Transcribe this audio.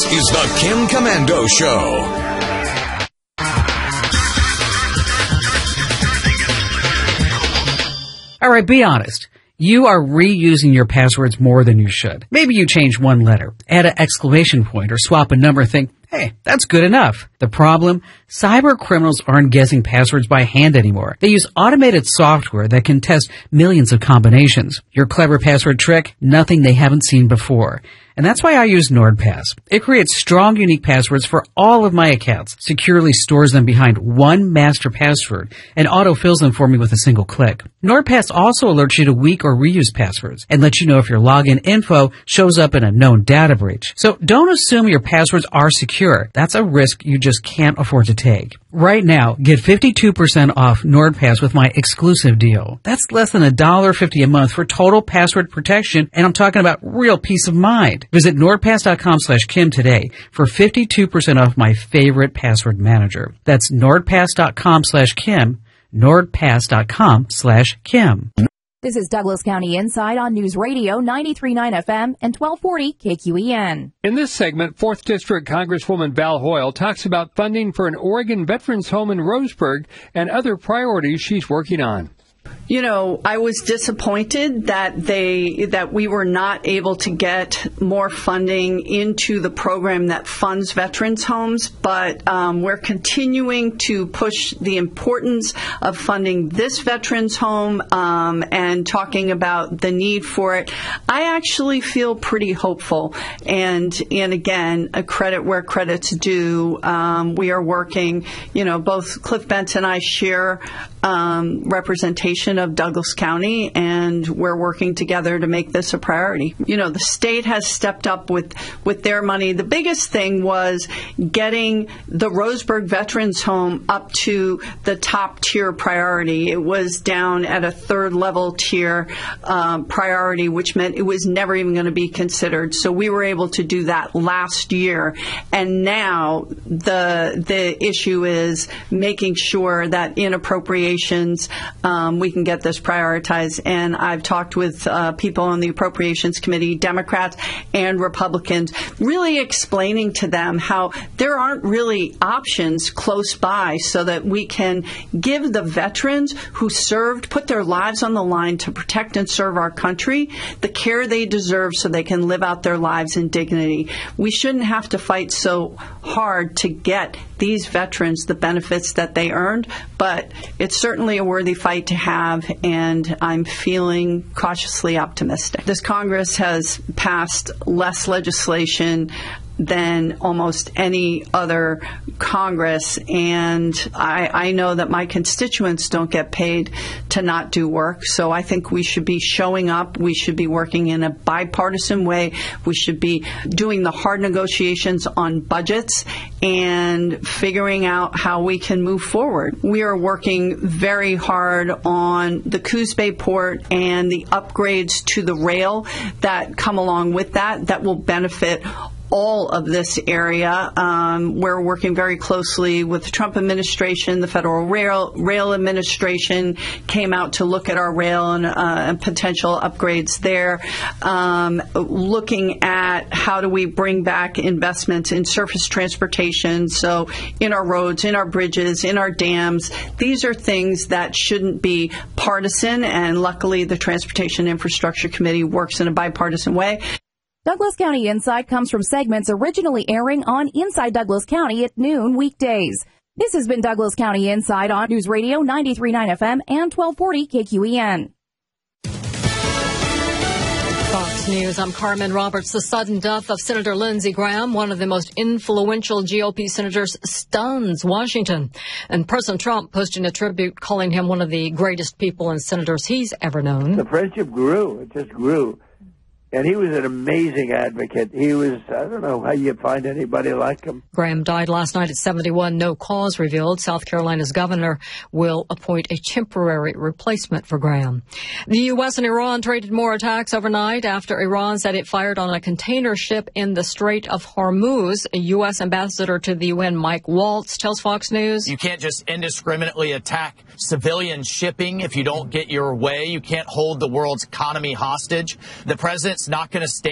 is the Kim Komando Show. All right, be honest. You are reusing your passwords more than you should. Maybe you change one letter, add an exclamation point, or swap a number and think, hey, that's good enough. The problem? Cyber criminals aren't guessing passwords by hand anymore. They use automated software that can test millions of combinations. Your clever password trick? Nothing they haven't seen before. And that's why I use NordPass. It creates strong, unique passwords for all of my accounts, securely stores them behind one master password, and autofills them for me with a single click. NordPass also alerts you to weak or reused passwords and lets you know if your login info shows up in a known data breach. So don't assume your passwords are secure. That's a risk you just can't afford to take. Right now, get 52% off NordPass with my exclusive deal. That's less than $1.50 a month for total password protection, and I'm talking about real peace of mind. Visit NordPass.com/Kim today for 52% off my favorite password manager. That's NordPass.com/Kim, NordPass.com/Kim. This is Douglas County Inside on News Radio 93.9 FM and 1240 KQEN. In this segment, 4th District Congresswoman Val Hoyle talks about funding for an Oregon Veterans Home in Roseburg and other priorities she's working on. You know, I was disappointed that we were not able to get more funding into the program that funds veterans homes, but we're continuing to push the importance of funding this veterans home and talking about the need for it. I actually feel pretty hopeful, and again, a credit where credit's due. We are working, both Cliff Bentz and I share representation of Douglas County, and we're working together to make this a priority. The state has stepped up with their money. The biggest thing was getting the Roseburg Veterans Home up to the top tier priority. It was down at a third level tier priority, which meant it was never even going to be considered. So we were able to do that last year, and now the issue is making sure that in appropriations we can get this prioritized. And I've talked with people on the Appropriations Committee, Democrats and Republicans, really explaining to them how there aren't really options close by so that we can give the veterans who served, put their lives on the line to protect and serve our country, the care they deserve so they can live out their lives in dignity. We shouldn't have to fight so hard to get these veterans the benefits that they earned, but it's certainly a worthy fight to have, and I'm feeling cautiously optimistic. This Congress has passed less legislation than almost any other Congress, and I know that my constituents don't get paid to not do work, so I think we should be showing up. We should be working in a bipartisan way. We should be doing the hard negotiations on budgets and figuring out how we can move forward. We are working very hard on the Coos Bay Port and the upgrades to the rail that come along with that will benefit all of this area. We're working very closely with the Trump administration. The Federal Rail Administration came out to look at our rail and potential upgrades there. Looking at how do we bring back investments in surface transportation, so in our roads, in our bridges, in our dams. These are things that shouldn't be partisan, and luckily the Transportation Infrastructure Committee works in a bipartisan way. Douglas County Inside comes from segments originally airing on Inside Douglas County at noon weekdays. This has been Douglas County Inside on News Radio 93.9 FM and 1240 KQEN. Fox News, I'm Carmen Roberts. The sudden death of Senator Lindsey Graham, one of the most influential GOP senators, stuns Washington. And President Trump posting a tribute calling him one of the greatest people and senators he's ever known. The friendship grew. It just grew. And he was an amazing advocate. He was, I don't know how you find anybody like him. Graham died last night at 71. No cause revealed. South Carolina's governor will appoint a temporary replacement for Graham. The U.S. and Iran traded more attacks overnight after Iran said it fired on a container ship in the Strait of Hormuz. A U.S. ambassador to the UN, Mike Waltz, tells Fox News. You can't just indiscriminately attack civilian shipping if you don't get your way. You can't hold the world's economy hostage. The president's not going to stand